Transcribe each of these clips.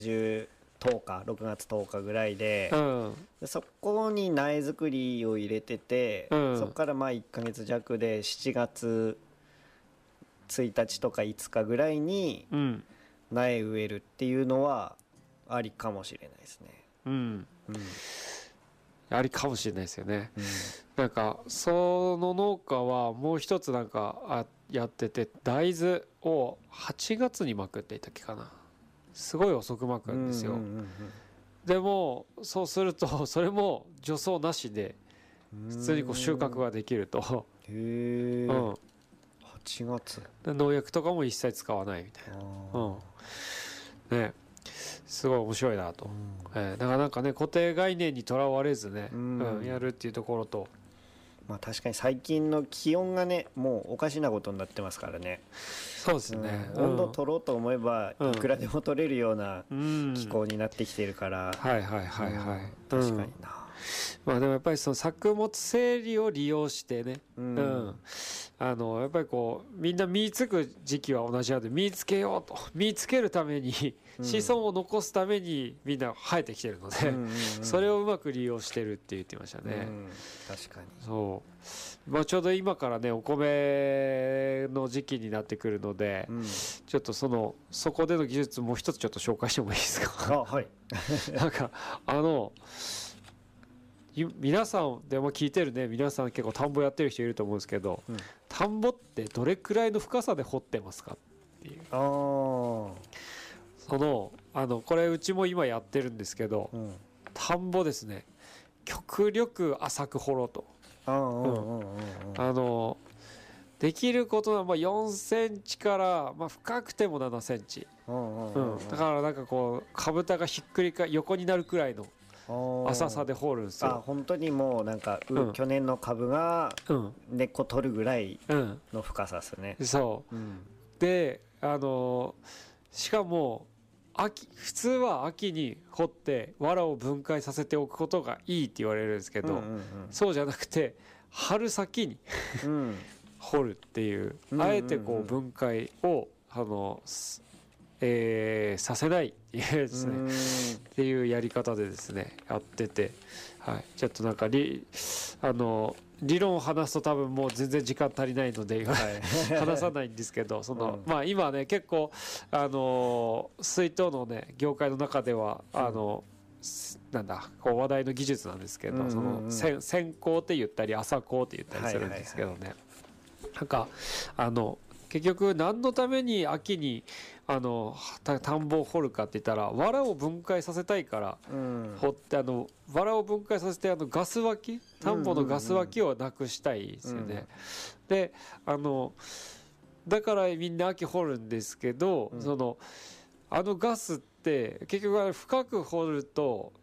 10日6月10日ぐらいで、でそこに苗作りを入れてて、そこからまあ1ヶ月弱で7月1日とか5日ぐらいに苗植えるっていうのはありかもしれないですね。 ありかもしれないですよね。なんかその農家はもう一つなんかやってて、大豆を8月に巻くって言ったっけかな。すごい遅く巻くんですよ。でもそうするとそれも除草なしで普通にこう収穫ができると。 へえ。8月。 農薬とかも一切使わないみたいな。ね。すごい面白いなと。だからなんかね、固定概念にとらわれずね、やるっていうところと。 まあ確かに最近の気温がね、もうおかしなことになってますからね。 そうですね。 温度取ろうと思えばいくらでも取れるような気候になってきてるから。 はいはいはいはい。 確かにな。 まあでもやっぱりその作物整理を利用してね、やっぱりこうみんな実つく時期は同じなので、実つけようと、実つけるために子孫を残すためにみんな生えてきてるので、それをうまく利用してるって言ってましたね。 確かに。 そう、まあちょうど今からねお米の時期になってくるので、ちょっとそこでの技術もう一つちょっと紹介してもいいですか。 はい。 なんか皆さんでも聞いてるね、皆さん結構田んぼやってる人いると思うんですけど、田んぼってどれくらいの深さで掘ってますかっていう。これうちも今やってるんですけど、田んぼですね、極力浅く掘ろうと。できることは4センチから、深くても7センチ。だからなんかこう株束がひっくり横になるくらいの浅さで掘るんですよ。 本当にもうなんか、去年の株が根っこ取るぐらいの深さですね。 そう。で、しかも普通は秋に掘って藁を分解させておくことがいいって言われるんですけど、そうじゃなくて春先に掘るっていう、あえてこう分解をさせないっていうですね、っていうやり方でですねやってて、ちょっとなんか理論を話すと多分もう全然時間足りないので話さないんですけど、今ね結構水筒のね業界の中ではなんだこう話題の技術なんですけど、先行って言ったり浅行って言ったりするんですけどね、なんか結局何のために秋に田んぼを掘るかって言ったら、藁を分解させたいから掘って、藁を分解させてガス湧き、田んぼのガス湧きをなくしたいですよね。でだからみんな秋掘るんですけど、ガスって結局深く掘ると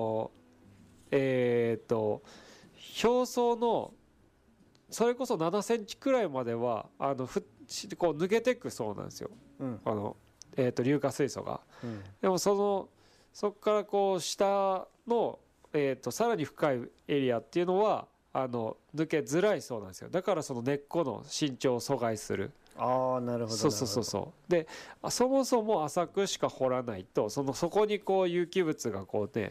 表層のそれこそ7センチくらいまではこう抜けていくそうなんですよ、硫化水素が。でもそこからこう下の、さらに深いエリアっていうのは抜けづらいそうなんですよ。だからその根っこの伸長を阻害する。 なるほど。 そうで、そもそも浅くしか掘らないとそこにこう有機物がこうね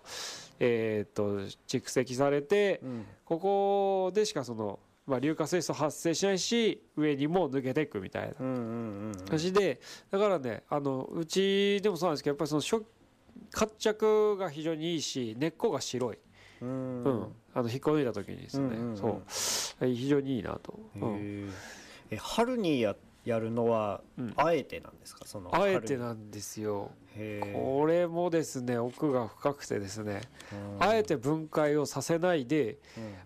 蓄積されて、ここでしか硫化水素発生しないし、上にも抜けていくみたいな感じで、だからねうちでもそうなんですけど、やっぱり活着が非常にいいし、根っこが白い。引っこ抜いた時にですね、そう非常にいいなと。 春にやるのはあえてなんですか？ あえてなんですよ。これもですね奥が深くてですね、あえて分解をさせないで、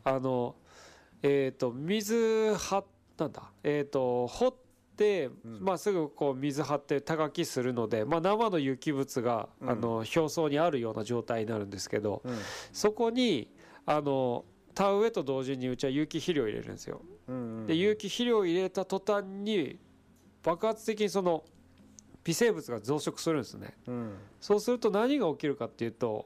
水なんだ掘ってすぐこう水張って多書きするので、生の有機物が表層にあるような状態になるんですけど、そこに田植えと同時にうちは有機肥料を入れるんですよ。で有機肥料を入れた途端に爆発的に微生物が増殖するんですね。そうすると何が起きるかっていうと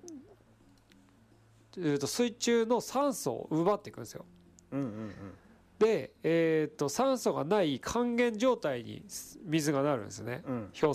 水中の酸素を奪っていくんですよ。 で、酸素がない還元状態に水がなるんですね、表